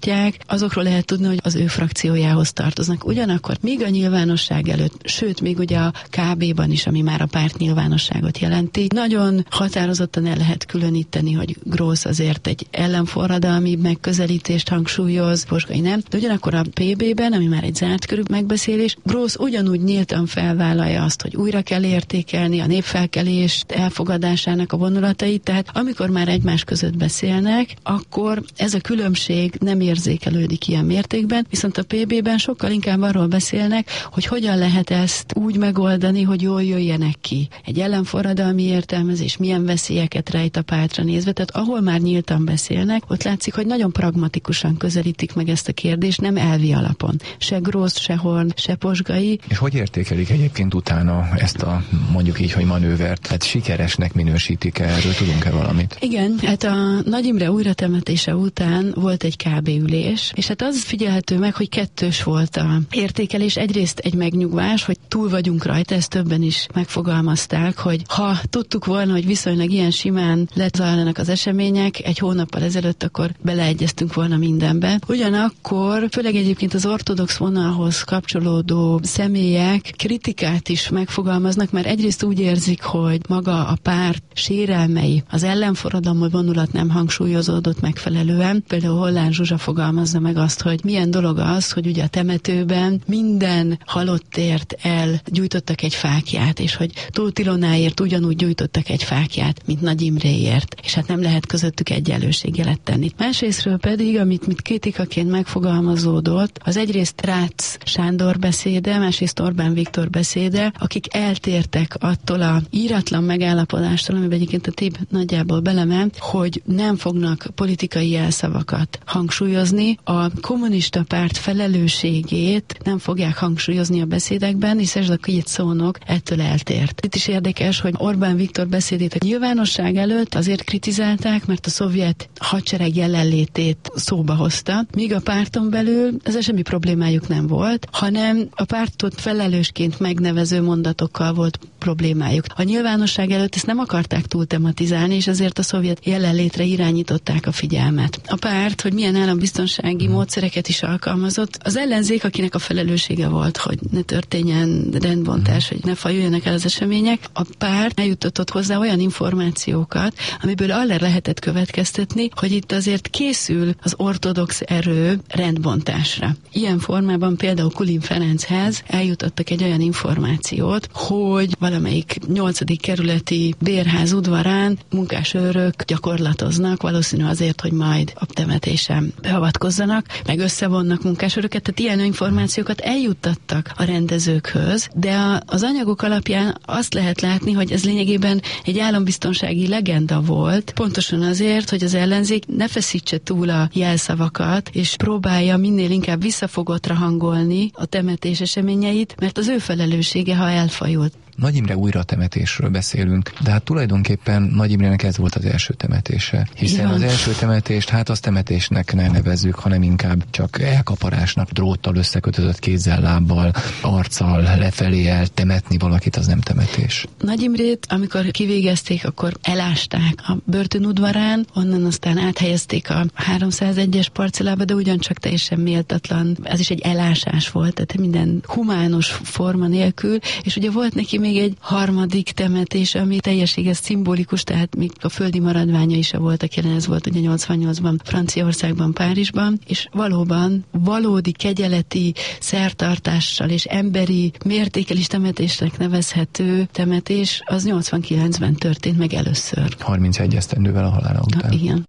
támogatják, azokról lehet tudni, hogy az ő frakciójához tartoznak. Ugyanakkor még a nyilvánosság előtt, sőt, még ugye a KB-ban is, ami már a párt nyilvánosságot jelenti, nagyon határozottan el lehet különíteni, hogy Grósz azért egy ellenforradalmi megközelítést hangsúlyoz, Posgai nem, de ugyanakkor a PB-ben, ami már egy zárt körű megbeszélés, Grósz ugyanúgy nyíltan felvállalja azt, hogy újra kell értékelni a népfelkelés elfogadásának a vonulatait, tehát amikor már egymás között beszélnek, akkor ez a különbség nem érzékelődik ilyen mértékben, viszont a PB-ben sokkal inkább arról beszélnek, hogy hogyan lehet ezt úgy megoldani, hogy jól jöjjenek ki. Egy ellenforradalmi értelmezés milyen veszélyeket rejt a pártra nézve, tehát ahol már nyíltan beszélnek, ott látszik, hogy nagyon pragmatikusan közelítik meg ezt a kérdést, nem elvi alapon. Se Grósz, se Horn, se Posgai. És hogy értékelik egyébként utána ezt a, mondjuk így, hogy manővert? Hát sikeresnek minősítik-e? Erről tudunk-e valamit? Igen, hát a Nagy Imre újratemetése után volt egy KB ülés, és hát az figyelhető meg, hogy kettős volt a értékelés. Egyrészt egy megnyugvás, hogy túl vagyunk rajta, ezt többen is megfogalmazták, hogy ha tudtuk volna, hogy viszonylag ilyen simán lezajlanak az események egy hónappal ezelőtt, akkor beleegyeztünk volna mindenbe. Ugyanakkor, főleg egyébként az ortodox vonalhoz kapcsolódó személyek kritikát is megfogalmaznak, mert egyrészt úgy érzik, hogy maga a párt sérelmei, az ellenforradalmi vonulat nem hangsúlyozódott megfelelően. Például Hollán Zsuzsa fogalmazza meg azt, hogy milyen dolog az, hogy ugye a temetőben minden halottért elgyújtottak egy fáklyát, és hogy Tóth Ilonáért ugyanúgy gyújtottak egy fáklyát, mint Nagy Imréért, és hát nem lehet közöttük egyenlőségjelet tenni. Másrésztről pedig, amit kritikaként megfogalmazódott, az egyrészt Rácz Sándor beszéde, másrészt Orbán Viktor beszéde, akik eltértek attól a íratlan megállapodástól, amiben egyébként a TIB nagyjából belement, hogy nem fognak politikai jelszavakat hangsúlyozni, a kommunista párt felelősségét nem fogják hangsúlyozni a beszédekben, és ez a két szónok ettől eltért. Itt is érdekes, hogy Orbán Viktor beszédét a nyilvánosság előtt azért kritizálták, mert a szovjet hadsereg jelenlétét szóba hozta, míg a párton belül ez semmi problémájuk nem volt, hanem a pártot felelősként megnevező mondatokkal volt problémájuk. A nyilvánosság előtt ezt nem akarták túl tematizálni, és azért a szovjet jelenlétre irányították a figyelmet. A párt, hogy milyen állambiztonsági módszereket is alkalmazott, az ellenzék, akinek a felelőssége volt, hogy ne történjen rendbontás, hogy ne fajuljanak el az események, a párt eljutatott hozzá olyan információkat, amiből arra lehetett következtetni, hogy itt azért készül az ortodox erő rendbontásra. Ilyen formában például Kulin Ferenchez eljutottak egy olyan információt, hogy valamelyik 8. kerületi bérház udvarán munkásőrök gyakorlatoznak, valószínű azért, hogy majd a temetésen beavatkozzanak, meg összevonnak munkásőröket, tehát ilyen információkat eljuttattak a rendezőkhöz, de az anyagok alapján azt lehet látni, hogy ez lényegében egy állambiztonsági legenda volt, pontosan azért, hogy az ellenzék ne feszítse túl a jelszavakat, és próbálja minél inkább visszafogottra hangolni a temetés eseményeit, mert az ő felelőssége, ha elfajult. Nagy Imre újratemetésről beszélünk, de hát tulajdonképpen Nagy Imrének ez volt az első temetése. Hiszen az első temetést, hát az temetésnek ne nevezzük, hanem inkább csak elkaparásnak, dróttal összekötözött kézzel, lábbal, arccal lefelé eltemetni valakit, az nem temetés. Nagy Imrét, amikor kivégezték, akkor elásták a börtönudvarán, onnan aztán áthelyezték a 301-es parcellába, de ugyancsak teljesen méltatlan, ez is egy elásás volt, tehát minden humánus forma nélkül, és ugye volt neki még egy harmadik temetés, ami teljességes szimbolikus, tehát még a földi maradványa is voltak jelen, ez volt ugye 88-ban Franciaországban, Párizsban, és valóban valódi kegyeleti szertartással és emberi mértékkel is temetésnek nevezhető temetés, az 89-ben történt meg először. 31 esztendővel a halála után. Igen.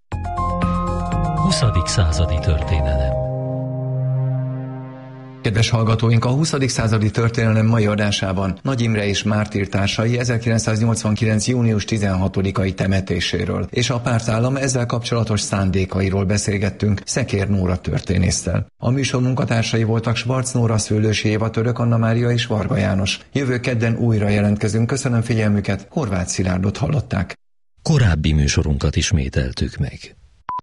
20. századi történelem. Kedves hallgatóink, a 20. századi történelem mai adásában Nagy Imre és mártírtársai 1989. június 16-ai temetéséről és a pártállam ezzel kapcsolatos szándékairól beszélgettünk Szekér Nóra történésszel. A műsor munkatársai voltak Schwarz Nóra, Szőlősi Éva, Török Anna Mária és Varga János. Jövő kedden újra jelentkezünk. Köszönöm figyelmüket, Horváth Szilárdot hallották. Korábbi műsorunkat ismételtük meg.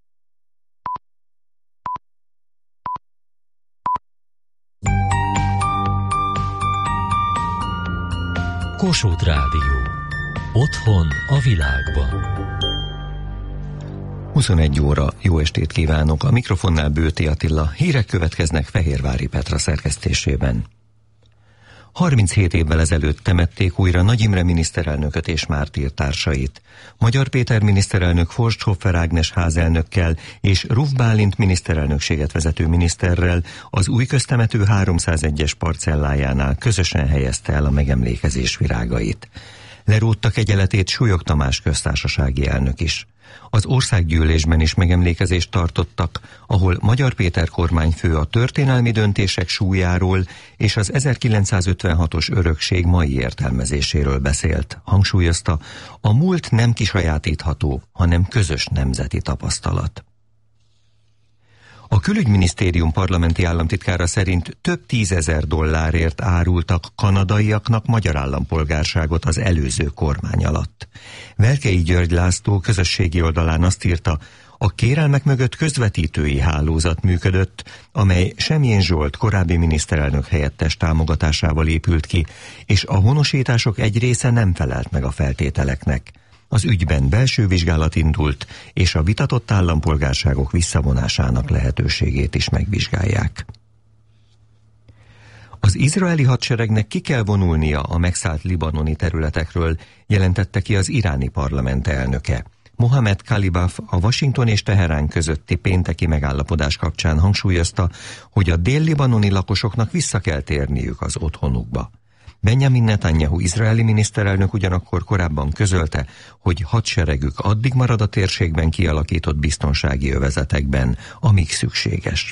Kossuth Rádió. Otthon a világban. 21 óra, jó estét kívánok! A mikrofonnál Bőti Attila, hírek következnek Fehérvári Petra szerkesztésében. 37 évvel ezelőtt temették újra Nagy Imre miniszterelnököt és mártírtársait. Magyar Péter miniszterelnök Forsthoffer Ágnes házelnökkel és Ruf Bálint miniszterelnökséget vezető miniszterrel az új köztemető 301-es parcellájánál közösen helyezte el a megemlékezés virágait. Lerótta kegyeletét Súlyog Tamás köztársasági elnök is. Az országgyűlésben is megemlékezést tartottak, ahol Magyar Péter kormányfő a történelmi döntések súlyáról és az 1956-os örökség mai értelmezéséről beszélt. Hangsúlyozta, a múlt nem kisajátítható, hanem közös nemzeti tapasztalat. A külügyminisztérium parlamenti államtitkára szerint több $10,000 árultak kanadaiaknak magyar állampolgárságot az előző kormány alatt. Velkei György László közösségi oldalán azt írta, a kérelmek mögött közvetítői hálózat működött, amely Semjén Zsolt korábbi miniszterelnök helyettes támogatásával épült ki, és a honosítások egy része nem felelt meg a feltételeknek. Az ügyben belső vizsgálat indult, és a vitatott állampolgárságok visszavonásának lehetőségét is megvizsgálják. Az izraeli hadseregnek ki kell vonulnia a megszállt libanoni területekről, jelentette ki az iráni parlament elnöke. Mohamed Kalibaf a Washington és Teherán közötti pénteki megállapodás kapcsán hangsúlyozta, hogy a dél-libanoni lakosoknak vissza kell térniük az otthonukba. Benjamin Netanyahu izraeli miniszterelnök ugyanakkor korábban közölte, hogy hadseregük addig marad a térségben kialakított biztonsági övezetekben, amíg szükséges.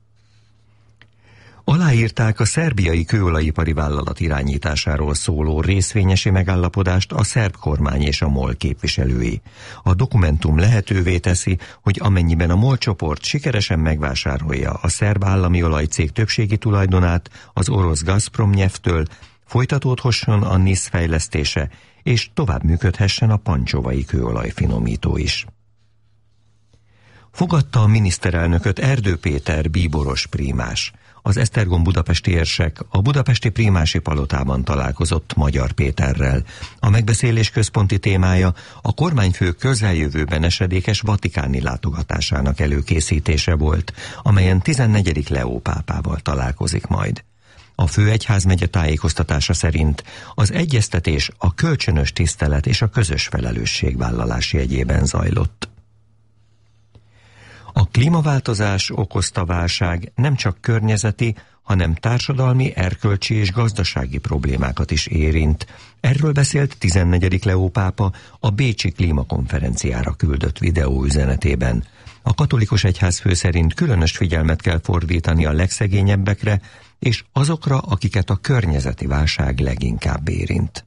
Aláírták a szerbiai kőolajipari vállalat irányításáról szóló részvényesi megállapodást a szerb kormány és a MOL képviselői. A dokumentum lehetővé teszi, hogy amennyiben a MOL csoport sikeresen megvásárolja a szerb állami olajcég többségi tulajdonát az orosz Gazprom Nyeftől, folytatódhasson a NISZ fejlesztése, és tovább működhessen a pancsovai kőolajfinomító is. Fogadta a miniszterelnököt Erdő Péter bíboros prímás. Az Esztergom budapesti érsek a budapesti prímási palotában találkozott Magyar Péterrel. A megbeszélés központi témája a kormányfő közeljövőben esedékes vatikáni látogatásának előkészítése volt, amelyen 14. Leó pápával találkozik majd. A főegyházmegye tájékoztatása szerint az egyeztetés a kölcsönös tisztelet és a közös felelősségvállalás jegyében zajlott. A klímaváltozás okozta válság nem csak környezeti, hanem társadalmi, erkölcsi és gazdasági problémákat is érint. Erről beszélt 14. Leó pápa a bécsi klímakonferenciára küldött videóüzenetében. A katolikus egyházfő szerint különös figyelmet kell fordítani a legszegényebbekre, és azokra, akiket a környezeti válság leginkább érint.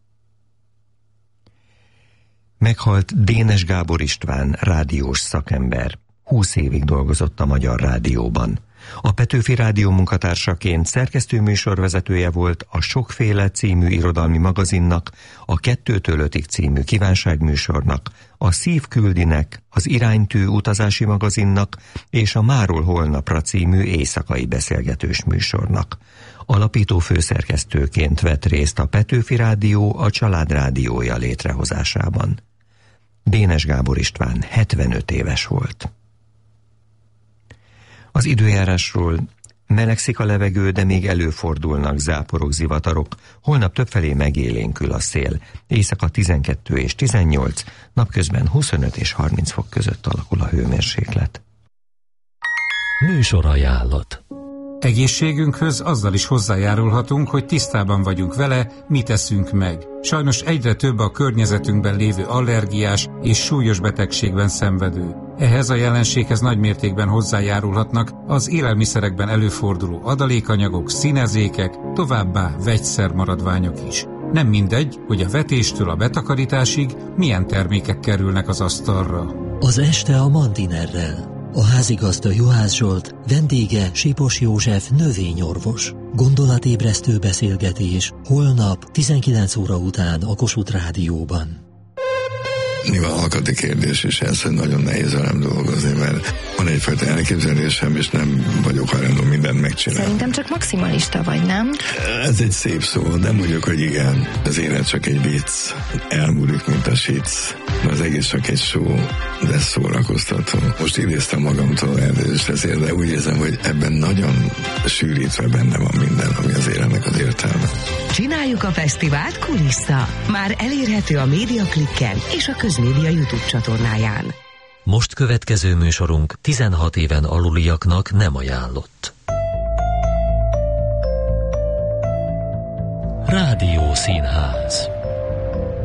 Meghalt Dénes Gábor István, rádiós szakember. 20 évig dolgozott a Magyar Rádióban. A Petőfi Rádió munkatársaként szerkesztőműsorvezetője volt a Sokféle című irodalmi magazinnak, a 2-től 5-ig című kívánságműsornak, a Szív küldinek, az Iránytű utazási magazinnak és a Máról holnapra című éjszakai beszélgetős műsornak. Alapító főszerkesztőként vett részt a Petőfi Rádió a Család Rádiója létrehozásában. Dénes Gábor István 75 éves volt. Az időjárásról: melegszik a levegő, de még előfordulnak záporok, zivatarok. Holnap többfelé megélénkül a szél. Éjszaka 12 és 18, napközben 25 és 30 fok között alakul a hőmérséklet. Műsorajánlat. Egészségünkhöz azzal is hozzájárulhatunk, hogy tisztában vagyunk vele, mit eszünk meg. Sajnos egyre több a környezetünkben lévő allergiás és súlyos betegségben szenvedő. Ehhez a jelenséghez nagymértékben hozzájárulhatnak az élelmiszerekben előforduló adalékanyagok, színezékek, továbbá vegyszermaradványok is. Nem mindegy, hogy a vetéstől a betakarításig milyen termékek kerülnek az asztalra. Az este a Mandinerrel. A házigazda Juhász Zsolt, vendége Sipos József növényorvos. Gondolatébresztő beszélgetés holnap 19 óra után a Kossuth Rádióban. nyilván alkati kérdés is ez, hogy nagyon nehéz velem dolgozni, mert van egyfajta elképzelésem, és nem vagyok hajlandó mindent megcsinálni. Szerintem csak maximalista vagy, nem? Ez egy szép szó, de mondjuk, hogy igen. Az élet csak egy vicc, elmúlik, mint a sic. Az egész csak egy show, de szórakoztató. Most idéztem magamtól elnézést ezért, de úgy érzem, hogy ebben nagyon sűrítve benne van minden, ami az életnek az értelme. Csináljuk a fesztivált kulissza. Már elérhető a Médiaklikken és a Közmédia YouTube csatornáján. Most következő műsorunk 16 éven aluliaknak nem ajánlott. Rádiószínház.